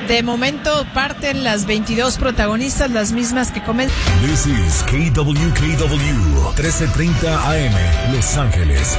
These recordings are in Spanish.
De momento parten las 22 protagonistas, las mismas que comenzaron. This is KWKW 1330 AM, Los Ángeles.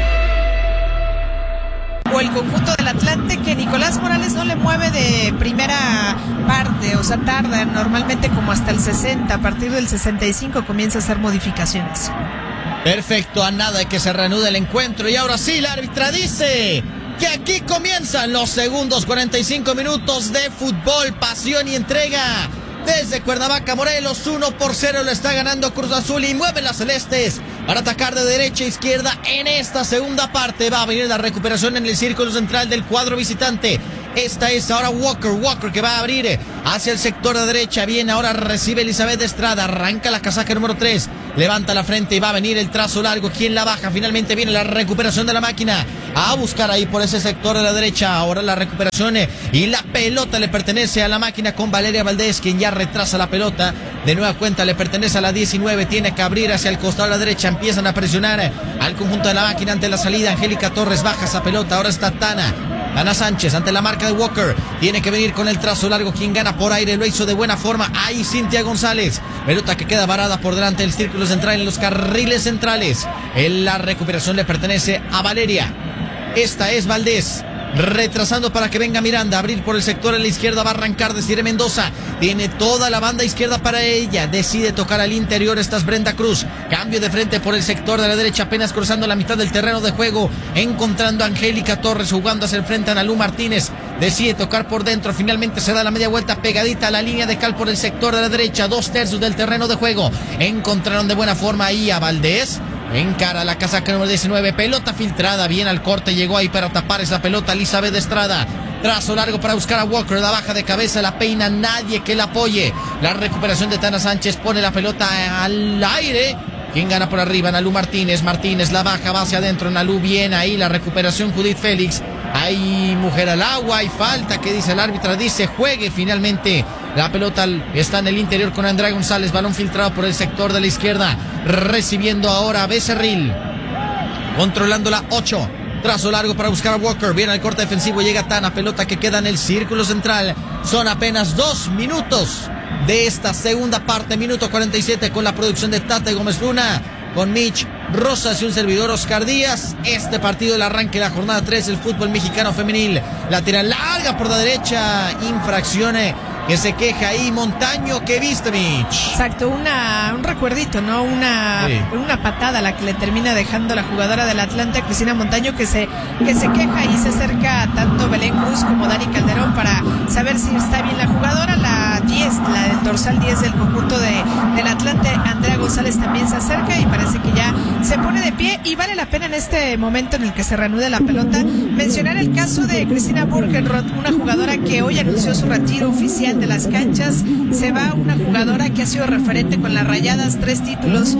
O el conjunto del Atlante, que Nicolás Morales no le mueve de primera parte, o sea, tarda normalmente como hasta el 60, a partir del 65 comienza a hacer modificaciones. Perfecto, a nada de que se reanude el encuentro. Y ahora sí, la árbitra dice que aquí comienzan los segundos 45 minutos de fútbol, pasión y entrega. Desde Cuernavaca, Morelos, 1-0 lo está ganando Cruz Azul y mueven las celestes para atacar de derecha a izquierda en esta segunda parte. Va a venir la recuperación en el círculo central del cuadro visitante. Esta es ahora Walker que va a abrir hacia el sector de derecha. Bien, ahora recibe Elizabeth Estrada, arranca la casaca número 3, levanta la frente y va a venir el trazo largo. ¿Quién la baja? Finalmente viene la recuperación de la máquina a buscar ahí por ese sector de la derecha. Ahora la recuperación y la pelota le pertenece a la máquina con Valeria Valdés, quien ya retrasa la pelota. De nueva cuenta le pertenece a la 19, tiene que abrir hacia el costado de la derecha. Empiezan a presionar al conjunto de la máquina ante la salida. Angélica Torres baja esa pelota, ahora está Tana Sánchez ante la marca de Walker, tiene que venir con el trazo largo. Quien gana por aire, lo hizo de buena forma, ahí Cintia González, pelota que queda varada por delante del círculo central en los carriles centrales. La recuperación le pertenece a Valeria. Esta es Valdés, retrasando para que venga Miranda, abrir por el sector a la izquierda, va a arrancar Desiree Mendoza, tiene toda la banda izquierda para ella, decide tocar al interior, esta es Brenda Cruz, cambio de frente por el sector de la derecha, apenas cruzando la mitad del terreno de juego, encontrando a Angélica Torres, jugando hacia el frente a Analú Martínez, decide tocar por dentro, finalmente se da la media vuelta pegadita a la línea de cal por el sector de la derecha, 2/3 del terreno de juego, encontraron de buena forma ahí a Valdés. Encara la casaca número 19, pelota filtrada, bien al corte, llegó ahí para tapar esa pelota Elizabeth Estrada, trazo largo para buscar a Walker, la baja de cabeza, la peina, nadie que la apoye, la recuperación de Tana Sánchez, pone la pelota al aire, quien gana por arriba, Analú Martínez la baja, va hacia adentro, Analú bien ahí, la recuperación Judith Félix, hay mujer al agua, hay falta, que dice el árbitro, dice juegue finalmente. La pelota está en el interior con Andrea González, balón filtrado por el sector de la izquierda, recibiendo ahora a Becerril, controlando la 8, trazo largo para buscar a Walker, viene al corte defensivo, llega Tana, pelota que queda en el círculo central, son apenas 2 minutos de esta segunda parte, minuto 47 con la producción de Tate Gómez Luna, con Mitch Rosas y un servidor Oscar Díaz. Este partido, el arranque de la jornada 3 del fútbol mexicano femenil, la tira larga por la derecha, infracción que se queja ahí Montaño, ¿qué viste, Mitch? Exacto, un recuerdito, ¿no? Una patada la que le termina dejando la jugadora del Atlante, Cristina Montaño, que se queja y se acerca tanto Belén Cruz como Dani Calderón para saber si está bien la jugadora. La 10, la del dorsal 10 del conjunto del Atlante, Andrea González, también se acerca y parece que ya se pone de pie, y vale la pena en este momento en el que se reanude la pelota mencionar el caso de Cristina Burkenroth, una jugadora que hoy anunció su retiro oficial de las canchas. Se va una jugadora que ha sido referente con las Rayadas, 3 títulos,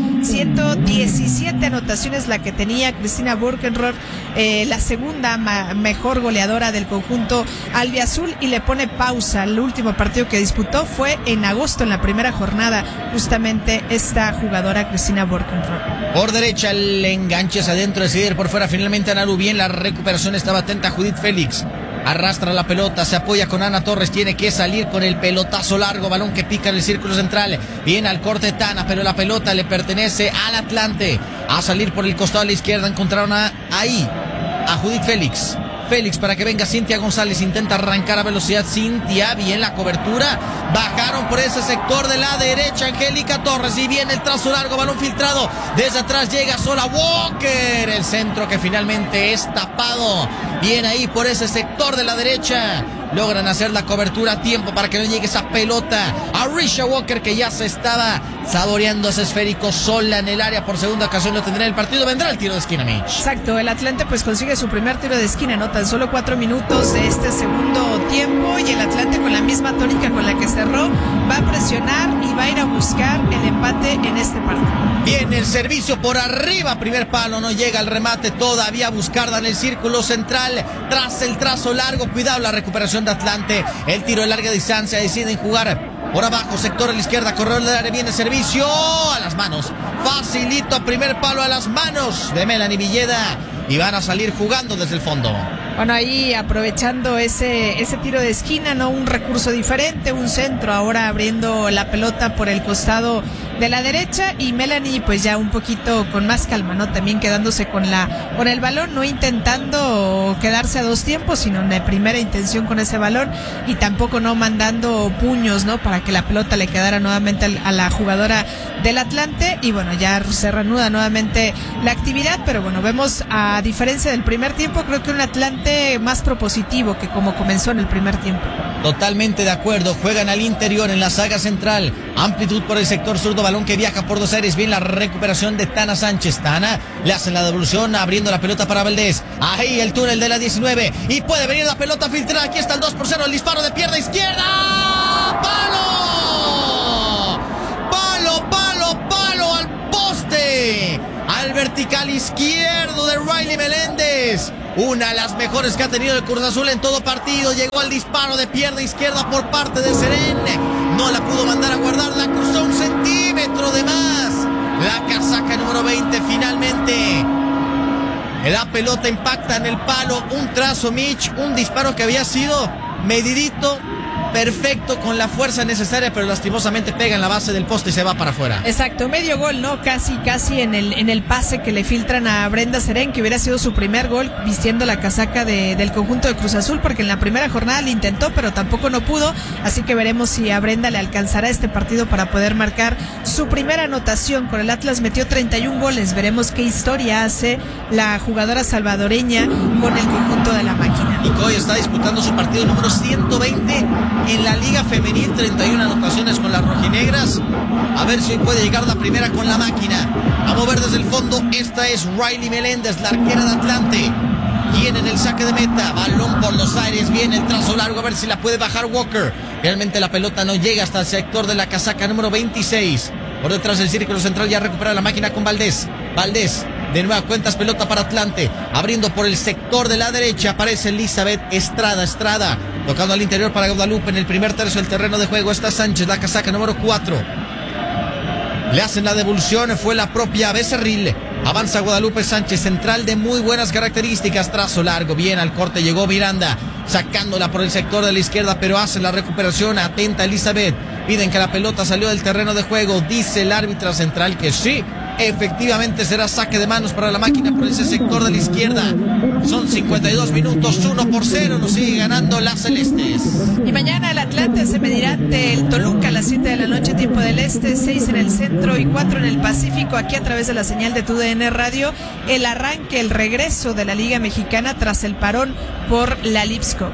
117 anotaciones la que tenía Cristina Burkenroth, la segunda mejor goleadora del conjunto albiazul, y le pone pausa. El último partido que disputó fue en agosto, en la primera jornada, justamente esta jugadora Cristina Burkenroth. Por derecha el enganche es adentro, decide ir por fuera finalmente Analu, bien la recuperación, estaba atenta Judith Félix, arrastra la pelota, se apoya con Ana Torres, tiene que salir con el pelotazo largo, balón que pica en el círculo central, viene al corte Tana, pero la pelota le pertenece al Atlante, a salir por el costado de la izquierda, encontraron ahí a Judith Félix para que venga Cintia González, intenta arrancar a velocidad Cintia, bien la cobertura, bajaron por ese sector de la derecha Angélica Torres y viene el trazo largo, balón filtrado, desde atrás llega sola Walker, el centro que finalmente es tapado, bien ahí por ese sector de la derecha, logran hacer la cobertura a tiempo para que no llegue esa pelota a Risha Walker, que ya se estaba saboreando ese esférico sola en el área, por segunda ocasión lo tendrá en el partido, vendrá el tiro de esquina, Mitch. Exacto, el Atlante pues consigue su primer tiro de esquina, ¿no? Tan solo 4 minutos de este segundo tiempo, y el Atlante, con la misma tónica con la que cerró, va a presionar y va a ir a buscar el empate en este partido. Viene el servicio por arriba, primer palo, no llega el remate, todavía Buscarda en el círculo central, tras el trazo largo, cuidado la recuperación de Atlante, el tiro de larga distancia, deciden jugar por abajo, sector a la izquierda, corredor del área, viene servicio a las manos, facilito, primer palo a las manos de Melanie Villeda, y van a salir jugando desde el fondo. Bueno, ahí aprovechando ese tiro de esquina, ¿no? Un recurso diferente, un centro, ahora abriendo la pelota por el costado de la derecha, y Melanie pues ya un poquito con más calma, ¿no? También quedándose con el balón, no intentando quedarse a dos tiempos, sino de primera intención con ese balón, y tampoco no mandando puños, ¿no? Para que la pelota le quedara nuevamente a la jugadora del Atlante, y bueno, ya se reanuda nuevamente la actividad, pero bueno, vemos, a diferencia del primer tiempo, creo que un Atlante más propositivo que como comenzó en el primer tiempo. Totalmente de acuerdo, juegan al interior en la saga central, amplitud por el sector zurdo, balón que viaja por dos aires, bien la recuperación de Tana Sánchez. Tana le hacen la devolución, abriendo la pelota para Valdés, ahí el túnel de la 19, y puede venir la pelota filtrada, aquí está el 2-0, el disparo de pierna izquierda, ¡palo! ¡Palo al poste! Al vertical izquierdo de Riley Meléndez. Una de las mejores que ha tenido el Cruz Azul en todo partido. Llegó al disparo de pierna izquierda por parte de Serén. No la pudo mandar a guardar, la cruzó un centímetro de más. La casaca número 20 finalmente. La pelota impacta en el palo. Un trazo, Mitch. Un disparo que había sido medidito, perfecto, con la fuerza necesaria, pero lastimosamente pega en la base del poste y se va para afuera. Exacto, medio gol, ¿no? Casi en el pase que le filtran a Brenda Serén, que hubiera sido su primer gol vistiendo la casaca del conjunto de Cruz Azul, porque en la primera jornada le intentó, pero tampoco no pudo, así que veremos si a Brenda le alcanzará este partido para poder marcar su primera anotación. Con el Atlas metió 31 goles, veremos qué historia hace la jugadora salvadoreña con el conjunto de la máquina. Y hoy está disputando su partido número 120 en la Liga Femenil, 31 anotaciones con las rojinegras. A ver si puede llegar la primera con la máquina. A mover desde el fondo, esta es Riley Meléndez, la arquera de Atlante. Viene en el saque de meta, balón por los aires, viene el trazo largo, a ver si la puede bajar Walker. Realmente la pelota no llega hasta el sector de la casaca número 26. Por detrás del círculo central ya recupera la máquina con Valdés. Valdés, de nueva cuentas, pelota para Atlante. Abriendo por el sector de la derecha, aparece Elizabeth Estrada. Tocando al interior para Guadalupe en el primer tercio del terreno de juego. Está Sánchez, la casaca número 4. Le hacen la devolución, fue la propia Becerril. Avanza Guadalupe Sánchez, central de muy buenas características. Trazo largo, bien al corte, llegó Miranda, sacándola por el sector de la izquierda, pero hace la recuperación. Atenta Elizabeth. Piden que la pelota salió del terreno de juego. Dice el árbitro central que sí, efectivamente será saque de manos para la máquina por ese sector de la izquierda. Son 52 minutos, 1-0, nos sigue ganando las celestes. Y mañana el Atlante se medirá ante el Toluca a las 7 de la noche, tiempo del este, 6 en el centro y 4 en el Pacífico, aquí a través de la señal de TUDN Radio. El arranque, el regreso de la Liga Mexicana tras el parón por la Lipsco.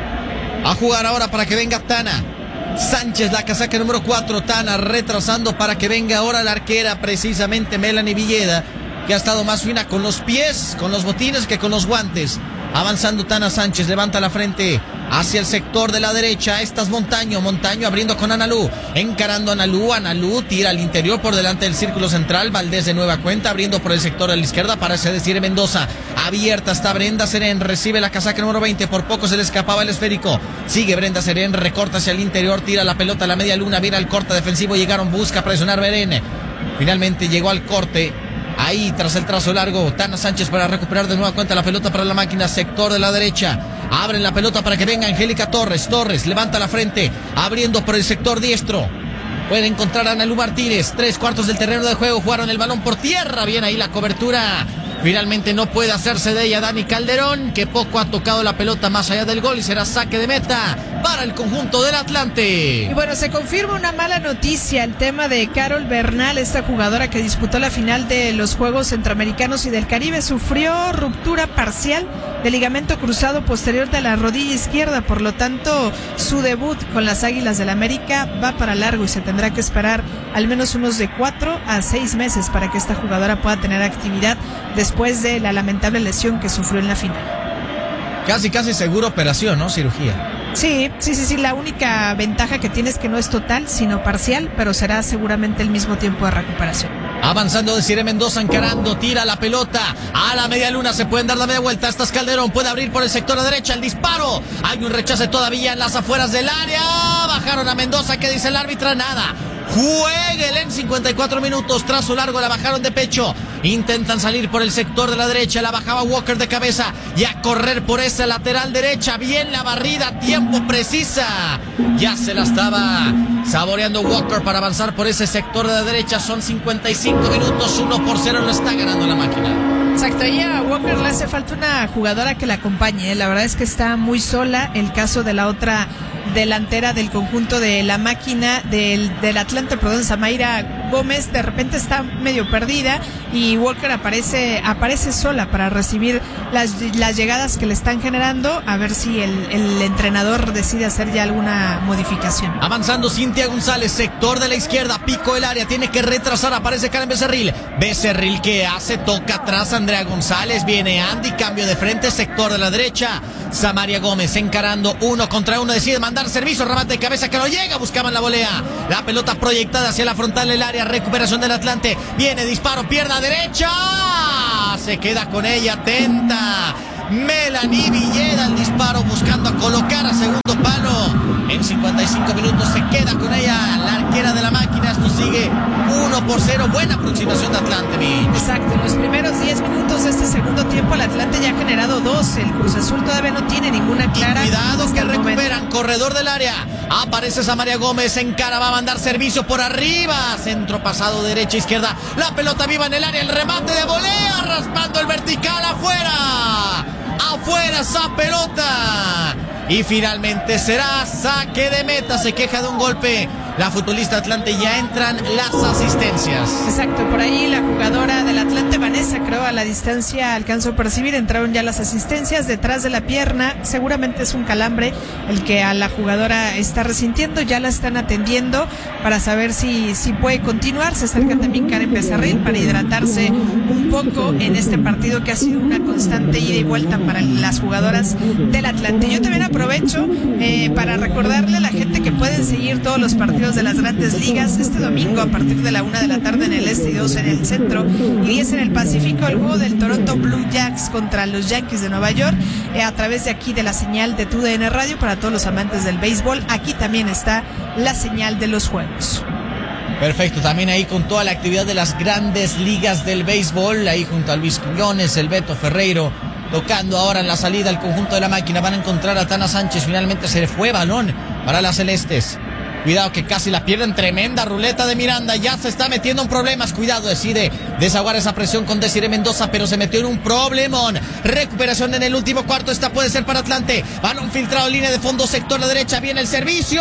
A jugar ahora para que venga Tana Sánchez, la casaca número 4. Tana retrasando para que venga ahora la arquera, precisamente Melanie Villeda, que ha estado más fina con los pies, con los botines, que con los guantes. Avanzando Tana Sánchez, levanta la frente hacia el sector de la derecha. Esta es Montaño abriendo con Analú, encarando a Analú, tira al interior por delante del círculo central. Valdés de nueva cuenta, abriendo por el sector de la izquierda, parece decir Mendoza. Abierta está Brenda Serén, recibe la casaca número 20, por poco se le escapaba el esférico. Sigue Brenda Serén, recorta hacia el interior, tira la pelota a la media luna, viene al corte defensivo, llegaron, busca presionar Berén. Finalmente llegó al corte. Ahí tras el trazo largo, Tana Sánchez para recuperar de nueva cuenta la pelota para la máquina, sector de la derecha. Abren la pelota para que venga Angélica Torres. Levanta la frente, abriendo por el sector diestro. Pueden encontrar a Analú Martínez, 3/4 del terreno de juego, jugaron el balón por tierra, bien ahí la cobertura. Finalmente no puede hacerse de ella Dani Calderón, que poco ha tocado la pelota más allá del gol, y será saque de meta para el conjunto del Atlante. Y bueno, se confirma una mala noticia, el tema de Carol Bernal, esta jugadora que disputó la final de los Juegos Centroamericanos y del Caribe. Sufrió ruptura parcial del ligamento cruzado posterior de la rodilla izquierda, por lo tanto su debut con las Águilas del América va para largo y se tendrá que esperar al menos unos de 4 a 6 meses para que esta jugadora pueda tener actividad después de la lamentable lesión que sufrió en la final. Casi seguro operación, ¿no? Cirugía. Sí, la única ventaja que tiene es que no es total, sino parcial, pero será seguramente el mismo tiempo de recuperación. Avanzando Desiree Mendoza, encarando, tira la pelota a la media luna, se pueden dar la media vuelta. Esta es Calderón, puede abrir por el sector a derecha, el disparo. Hay un rechace todavía en las afueras del área. Bajaron a Mendoza, ¿qué dice el árbitro? Nada. Jueguele en 54 minutos, trazo largo, la bajaron de pecho. Intentan salir por el sector de la derecha. La bajaba Walker de cabeza y a correr por esa lateral derecha. Bien la barrida, tiempo precisa. Ya se la estaba saboreando Walker para avanzar por ese sector de la derecha. Son 55 minutos, 1-0 lo está ganando la máquina. Exacto, y a Walker le hace falta una jugadora que la acompañe. La verdad es que está muy sola. El caso de la otra delantera del conjunto de la máquina del Atlante, Samaira Gómez, de repente está medio perdida y Walker aparece sola para recibir las llegadas que le están generando. A ver si el entrenador decide hacer ya alguna modificación. Avanzando Cintia González, sector de la izquierda, pico el área, tiene que retrasar, aparece Karen Becerril. Becerril que hace, toca atrás Andrea González, viene Andy, cambio de frente, sector de la derecha. Samaria Gómez encarando 1 contra 1, decide mandar servicio, remate de cabeza que no llega, buscaban la volea. La pelota proyectada hacia la frontal del área, recuperación del Atlante, viene disparo, pierna derecha, se queda con ella, atenta Melanie Villeda, el disparo buscando a colocar a segundo palo. En 55 minutos se queda con ella la arquera de la máquina. Esto sigue 1-0. Buena aproximación de Atlante, Exacto, en los primeros 10 minutos de este segundo tiempo el Atlante ya ha generado 2. El Cruz Azul todavía no tiene ninguna clara. Y cuidado que recuperan, corredor del área. Aparece Samaria Gómez, encara, va a mandar servicio por arriba. Centro pasado, derecha, izquierda. La pelota viva en el área, el remate de volea, raspando el vertical afuera. Afuera esa pelota. Y finalmente será saque de meta. Se queja de un golpe la futbolista Atlante. Ya entran las asistencias. Exacto, por ahí la jugadora del Atlante, Vanessa, creo a la distancia alcanzó a percibir. Entraron ya las asistencias detrás de la pierna. Seguramente es un calambre el que a la jugadora está resintiendo. Ya la están atendiendo para saber si puede continuar. Se acerca también Karen Becerril para hidratarse un poco en este partido que ha sido una constante ida y vuelta para las jugadoras del Atlante. Yo también aprovecho para recordarle a la gente que pueden seguir todos los partidos de las grandes ligas este domingo a partir de la 1 de la tarde en el este y 2 en el centro y 10 en el Pacífico, el juego del Toronto Blue Jays contra los Yankees de Nueva York, a través de aquí de la señal de TUDN Radio para todos los amantes del béisbol. Aquí también está la señal de los juegos. Perfecto, también ahí con toda la actividad de las grandes ligas del béisbol, ahí junto a Luis Quiñones, el Beto Ferreiro, tocando ahora en la salida el conjunto de la máquina. Van a encontrar a Tana Sánchez, finalmente se le fue balón para las celestes. Cuidado que casi la pierden, tremenda ruleta de Miranda, ya se está metiendo en problemas. Cuidado, decide desaguar esa presión con Desiree Mendoza, pero se metió en un problemón. Recuperación en el último cuarto, esta puede ser para Atlante. Balón filtrado, línea de fondo, sector de la derecha, viene el servicio.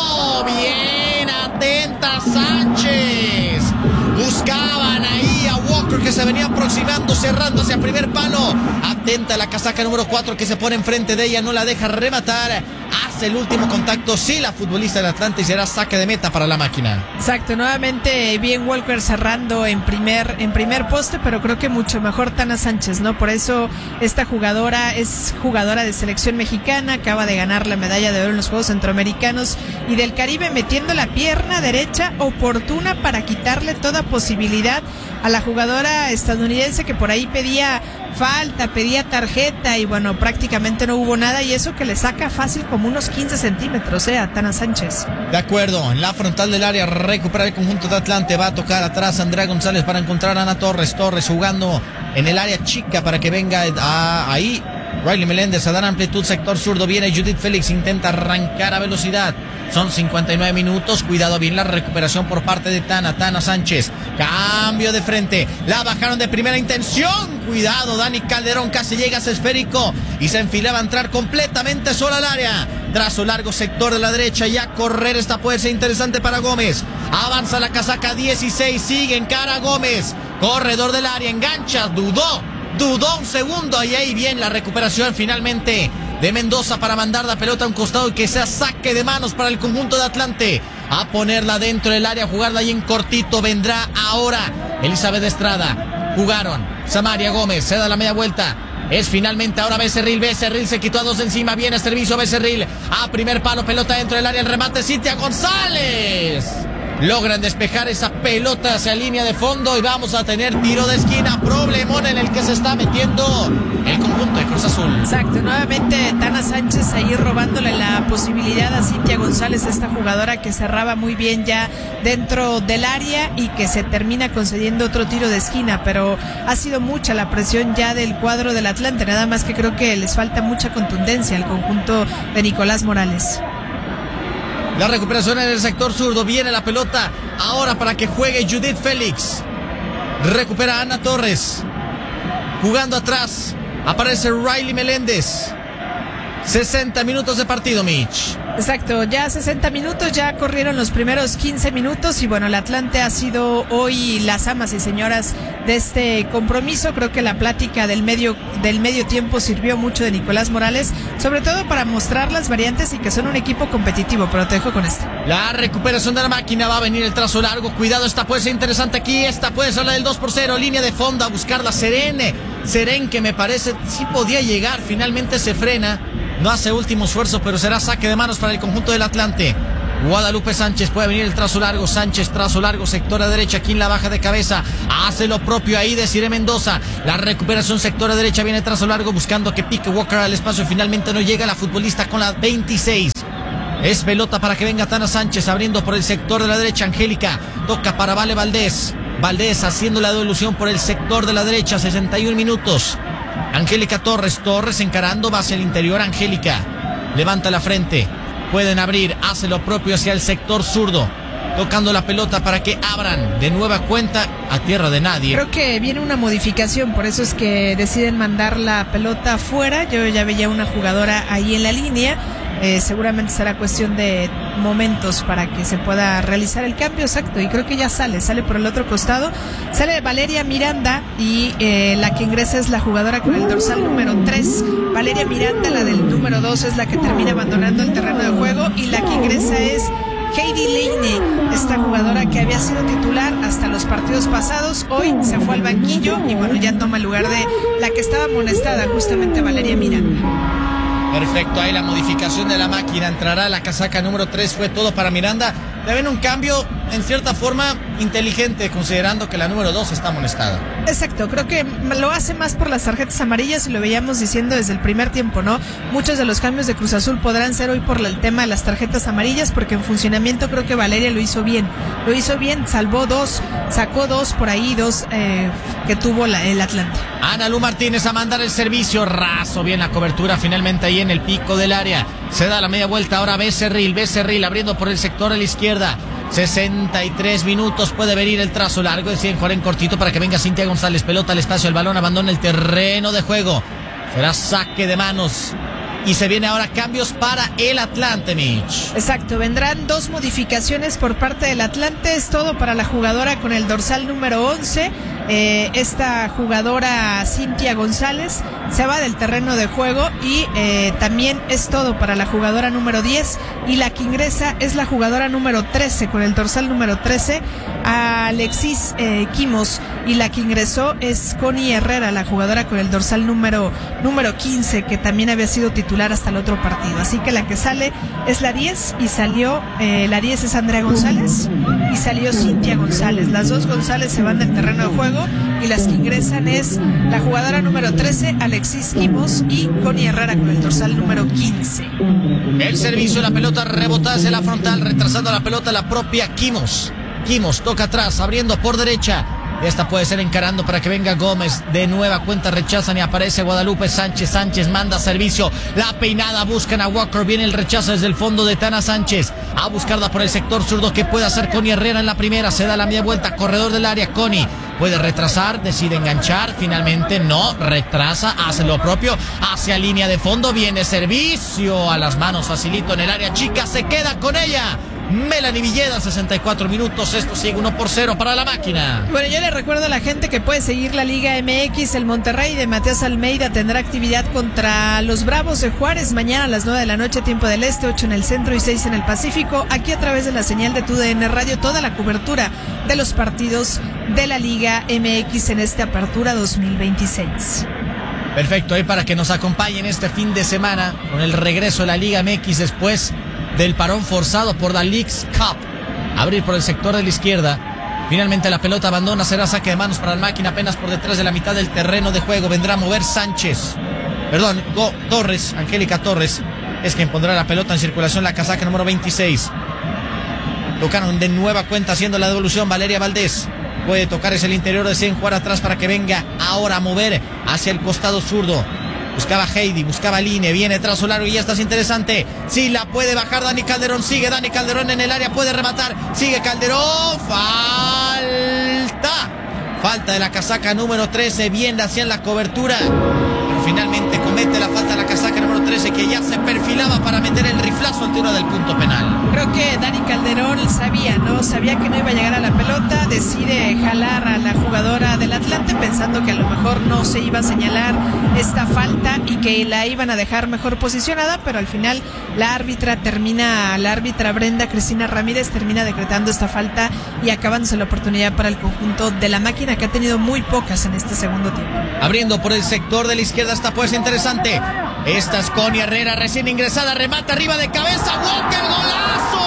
Bien, atenta Sánchez. Buscaban ahí a Walker que se venía aproximando, cerrando hacia primer palo. Atenta la casaca número 4 que se pone enfrente de ella, no la deja rematar. Hace el último contacto, sí, la futbolista del Atlante, y será saque de meta para la máquina. Exacto, nuevamente bien Walker cerrando en primer poste, pero creo que mucho mejor Tana Sánchez, ¿no? Por eso esta jugadora es jugadora de selección mexicana, acaba de ganar la medalla de oro en los Juegos Centroamericanos y del Caribe, metiendo la pierna derecha oportuna para quitarle toda posibilidad a la jugadora estadounidense que por ahí pedía falta, pedía tarjeta y bueno, prácticamente no hubo nada, y eso que le saca fácil como unos 15 centímetros a Tana Sánchez. De acuerdo, en la frontal del área recupera el conjunto de Atlante, va a tocar atrás Andrea González para encontrar a Ana Torres jugando en el área chica para que venga ahí Riley Meléndez a dar amplitud, sector zurdo, viene Judith Félix, intenta arrancar a velocidad. Son 59 minutos, cuidado bien la recuperación por parte de Tana Sánchez, cambio de frente, la bajaron de primera intención, cuidado, Dani Calderón casi llega a ese esférico y se enfilaba a entrar completamente sola al área, trazo largo, sector de la derecha, y a correr, esta puede ser interesante para Gómez, avanza la casaca 16, sigue en cara Gómez, corredor del área, engancha, dudó un segundo, y ahí bien la recuperación finalmente de Mendoza para mandar la pelota a un costado y que sea saque de manos para el conjunto de Atlante. A ponerla dentro del área, jugarla ahí en cortito. Vendrá ahora Elizabeth Estrada. Jugaron Samaria Gómez, se da la media vuelta. Es finalmente ahora Becerril se quitó a dos encima, viene servicio Becerril. A primer palo, pelota dentro del área, el remate Cintia González. Logran despejar esa pelota hacia línea de fondo y vamos a tener tiro de esquina. Problemón en el que se está metiendo el conjunto conjunto de Cruz Azul. Exacto, nuevamente Tana Sánchez ahí robándole la posibilidad a Cintia González, esta jugadora que cerraba muy bien ya dentro del área y que se termina concediendo otro tiro de esquina, pero ha sido mucha la presión ya del cuadro del Atlante, nada más que creo que les falta mucha contundencia al conjunto de Nicolás Morales. La recuperación en el sector zurdo, viene la pelota ahora para que juegue Judith Félix. Recupera Ana Torres. Jugando atrás, aparece Riley Meléndez. 60 minutos de partido, Mitch. Exacto, ya 60 minutos, ya corrieron los primeros 15 minutos y bueno, el Atlante ha sido hoy las amas y señoras de este compromiso. Creo que la plática del medio tiempo sirvió mucho de Nicolás Morales, sobre todo para mostrar las variantes y que son un equipo competitivo, pero te dejo con esto. La recuperación de la máquina, va a venir el trazo largo, cuidado, esta puede ser interesante aquí, esta puede ser la del 2-0, línea de fondo a buscar la Serén, que me parece sí podía llegar, finalmente se frena. No hace último esfuerzo, pero será saque de manos para el conjunto del Atlante. Guadalupe Sánchez, puede venir el trazo largo. Sánchez, trazo largo, sector a derecha. Quien la baja de cabeza, hace lo propio ahí de Desiree Mendoza. La recuperación, sector a derecha, viene el trazo largo buscando que pique Walker al espacio. Finalmente no llega la futbolista con la 26. Es pelota para que venga Tana Sánchez, abriendo por el sector de la derecha. Angélica, toca para Vale Valdés. Valdés haciendo la devolución por el sector de la derecha, 61 minutos. Angélica Torres encarando, va hacia el interior. Angélica levanta la frente, pueden abrir, hace lo propio hacia el sector zurdo, tocando la pelota para que abran de nueva cuenta a tierra de nadie. Creo que viene una modificación, por eso es que deciden mandar la pelota afuera. Yo ya veía una jugadora ahí en la línea. Seguramente será cuestión de momentos para que se pueda realizar el cambio, exacto, y creo que ya sale por el otro costado, sale Valeria Miranda y la que ingresa es la jugadora con el dorsal número 3, Valeria Miranda, la del número 2 es la que termina abandonando el terreno de juego y la que ingresa es Heidi Laney, esta jugadora que había sido titular hasta los partidos pasados, hoy se fue al banquillo y bueno, ya toma el lugar de la que estaba amonestada, justamente Valeria Miranda. Perfecto, ahí la modificación de la máquina, entrará la casaca número 3, fue todo para Miranda. Deben un cambio en cierta forma inteligente, considerando que la número 2 está amonestada. Exacto, creo que lo hace más por las tarjetas amarillas y lo veíamos diciendo desde el primer tiempo, ¿no? Muchos de los cambios de Cruz Azul podrán ser hoy por el tema de las tarjetas amarillas, porque en funcionamiento creo que Valeria lo hizo bien, salvó 2, sacó 2 por ahí, 2 que tuvo el Atlante. Ana Lu Martínez a mandar el servicio, raso, bien la cobertura finalmente ahí en el pico del área, se da la media vuelta, ahora Becerril abriendo por el sector a la izquierda. 63 minutos, puede venir el trazo largo, deciden jugar en cortito para que venga Cintia González, pelota al espacio, el balón abandona el terreno de juego, será saque de manos y se viene ahora cambios para el Atlante, Mitch. Exacto, vendrán 2 modificaciones por parte del Atlante, es todo para la jugadora con el dorsal número 11, esta jugadora Cintia González se va del terreno de juego y también es todo para la jugadora número 10 y la que ingresa es la jugadora número 13 con el dorsal número 13, Alexis Quimos, y la que ingresó es Connie Herrera, la jugadora con el dorsal número 15 que también había sido titular hasta el otro partido, así que la que sale es la 10 y salió, la 10 es Andrea González y salió Cintia González, las 2 González se van del terreno de juego y las que ingresan es la jugadora número 13 Alexis Quimos y Connie Herrera con el dorsal número 15. El servicio, la pelota rebota hacia la frontal, retrasando la pelota la propia Quimos toca atrás, abriendo por derecha. Esta puede ser encarando para que venga Gómez. De nueva cuenta rechazan y aparece Guadalupe Sánchez. Sánchez manda servicio. La peinada, buscan a Walker. Viene el rechazo desde el fondo de Tana Sánchez. A buscarla por el sector zurdo. ¿Qué puede hacer Connie Herrera en la primera? Se da la media vuelta. Corredor del área. Connie puede retrasar. Decide enganchar. Finalmente no. Retrasa. Hace lo propio. Hacia línea de fondo. Viene servicio a las manos. Facilito en el área chica. Se queda con ella Melanie Villeda, 64 minutos, esto sigue 1-0 para la máquina. Bueno, yo le recuerdo a la gente que puede seguir la Liga MX, el Monterrey de Matías Almeida tendrá actividad contra los Bravos de Juárez mañana a las 9 de la noche, tiempo del este, 8 en el centro y 6 en el Pacífico, aquí a través de la señal de TUDN Radio, toda la cobertura de los partidos de la Liga MX en esta apertura 2026. Perfecto, ahí para que nos acompañen este fin de semana con el regreso de la Liga MX después del parón forzado por la Leagues Cup. Abrir por el sector de la izquierda. Finalmente la pelota abandona, será saque de manos para la máquina apenas por detrás de la mitad del terreno de juego. Vendrá a mover Sánchez. Perdón, Torres, Angélica Torres, es quien pondrá la pelota en circulación, la casaca número 26. Tocaron de nueva cuenta haciendo la devolución. Valeria Valdés puede tocar, es el interior, deciden jugar atrás para que venga ahora a mover hacia el costado zurdo. Buscaba Heidi, buscaba Line, viene trazo largo y esta es interesante. Sí, la puede bajar Dani Calderón, sigue Dani Calderón en el área, puede rematar, sigue Calderón, falta de la casaca número 13, bien hacían la cobertura. Finalmente comete la falta de la casaca número 13, que ya se perfilaba para meter el riflazo al tiro del punto penal. Creo que Dani Calderón sabía que no iba a llegar a la pelota, decide jalar a la jugadora del Atlante pensando que a lo mejor no se iba a señalar esta falta y que la iban a dejar mejor posicionada, pero al final la árbitra Brenda Cristina Ramírez termina decretando esta falta y acabándose la oportunidad para el conjunto de la máquina, que ha tenido muy pocas en este segundo tiempo. Abriendo por el sector de la izquierda, esta puede ser interesante. Esta es Connie Herrera, recién ingresada, remata arriba de cabeza, Walker, golazo.